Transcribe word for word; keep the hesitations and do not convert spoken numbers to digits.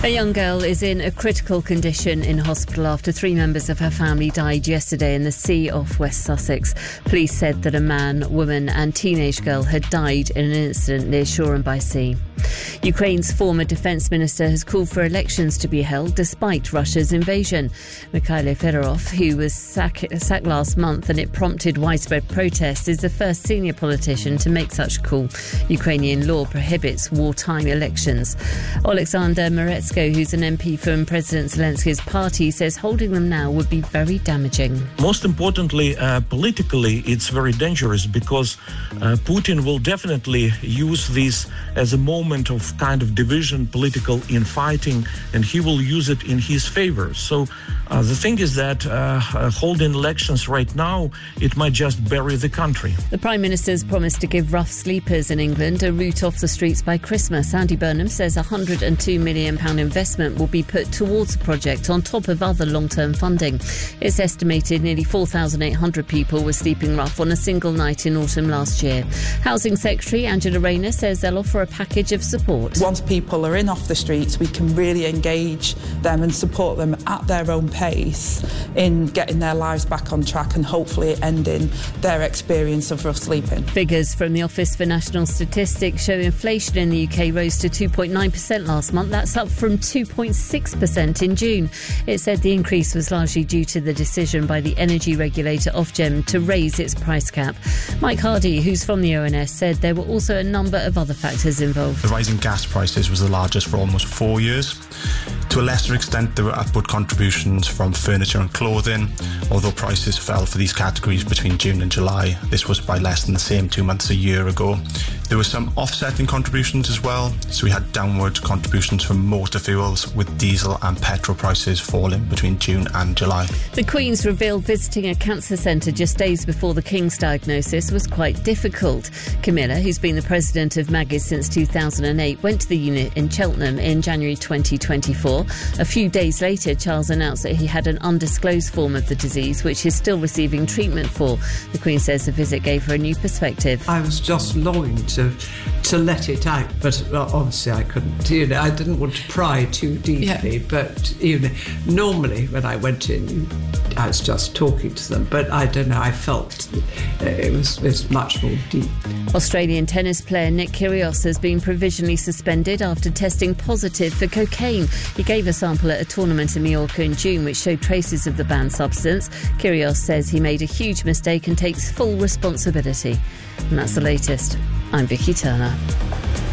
A young girl is in a critical condition in hospital after three members of her family died yesterday in the sea off West Sussex. Police said that a man, woman and teenage girl had died in an incident near Shoreham-by-Sea. Ukraine's former defence minister has called for elections to be held despite Russia's invasion. Mikhailo Fedorov, who was sack- sacked last month and it prompted widespread protests, is the first senior politician to make such a call. Ukrainian law prohibits wartime elections. Alexander Moretsko, who's an M P from President Zelensky's party, says holding them now would be very damaging. Most importantly, uh, politically, it's very dangerous because uh, Putin will definitely use this as a moment of kind of division, political infighting, and he will use it in his favor. So uh, the thing is that uh, holding elections right now, it might just bury the country. The Prime Minister's promised to give rough sleepers in England a route off the streets by Christmas. Andy Burnham says a one hundred and two million pounds investment will be put towards the project on top of other long-term funding. It's estimated nearly four thousand eight hundred people were sleeping rough on a single night in autumn last year. Housing Secretary Angela Rayner says they'll offer a package of support. Once people are in off the streets, we can really engage them and support them at their own pace in getting their lives back on track and hopefully ending their experience of rough sleeping. Figures from the Office for National Statistics show inflation in the U K rose to two point nine percent last month. That's up from two point six percent in June. It said the increase was largely due to the decision by the energy regulator Ofgem to raise its price cap. Mike Hardy, who's from the O N S, said there were also a number of other factors involved. The rising gas prices was the largest for almost four years. To a lesser extent, there were upward contributions from furniture and clothing. Although prices fell for these categories between June and July, this was by less than the same two months a year ago. There were some offsetting contributions as well. So we had downward contributions from motor fuels, with diesel and petrol prices falling between June and July. The Queen's revealed visiting a cancer centre just days before the King's diagnosis was quite difficult. Camilla, who's been the president of Maggie's since two thousand eight, went to the unit in Cheltenham in January twenty twenty-four. A few days later, Charles announced that he had an undisclosed form of the disease, which he's still receiving treatment for. The Queen says the visit gave her a new perspective. I was just longing to to let it out, but well, obviously I couldn't. You know, I didn't want to pry too deeply, yeah. But you know, normally when I went in, I was just talking to them. But I don't know. I felt it was, it was much more deep. Australian tennis player Nick Kyrgios has been provisionally suspended after testing positive for cocaine. He gave a sample at a tournament in Mallorca in June, which showed traces of the banned substance. Kyrgios says he made a huge mistake and takes full responsibility. And that's the latest. I'm Vicky Turner.